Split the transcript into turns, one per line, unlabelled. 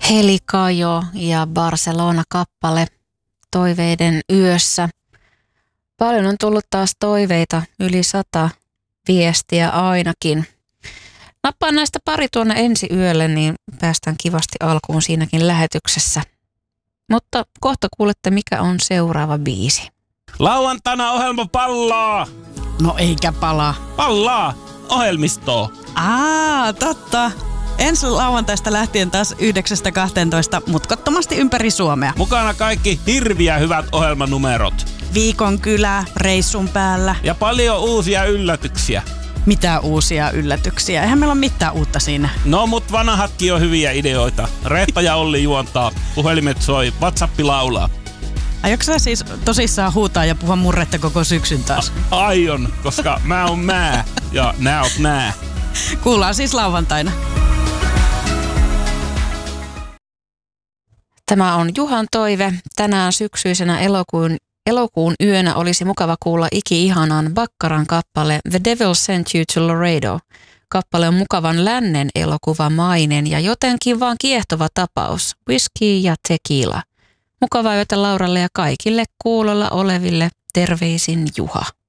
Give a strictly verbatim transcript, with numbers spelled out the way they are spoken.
Helicayo ja Barcelona-kappale Toiveiden yössä. Paljon on tullut taas toiveita, yli sata viestiä ainakin. Nappaan näistä pari tuonne ensi yölle, niin päästään kivasti alkuun siinäkin lähetyksessä. Mutta kohta kuulette, mikä on seuraava biisi.
Lauantaina ohjelma pallaa!
No eikä palaa.
Pallaa! Ohjelmistoa!
Aa, totta. Ensi lauantaista lähtien taas yhdeksästä kahteentoista mutkattomasti ympäri Suomea.
Mukana kaikki hirviä hyvät ohjelmanumerot.
Viikon kylä, reissun päällä.
Ja paljon uusia yllätyksiä.
Mitä uusia yllätyksiä? Eihän meillä ole mitään uutta siinä.
No mut vanhatkin on hyviä ideoita. Reetta ja Olli juontaa, puhelimet soi, WhatsApp laulaa.
Aiotko sä siis tosissaan huutaa ja puhua murretta koko syksyn taas?
A- aion, koska mä oon mä ja nää oot nää.
Kuullaan siis lauantaina.
Tämä on Juhan toive. Tänään syksyisenä elokuun, elokuun yönä olisi mukava kuulla iki-ihanan Baccaran kappale The Devil Sent You to Laredo. Kappale on mukavan lännen elokuvamainen ja jotenkin vaan kiehtova tapaus. Whisky ja tequila. Mukavaa yötä Lauralle ja kaikille kuulolla oleville. Terveisin Juha.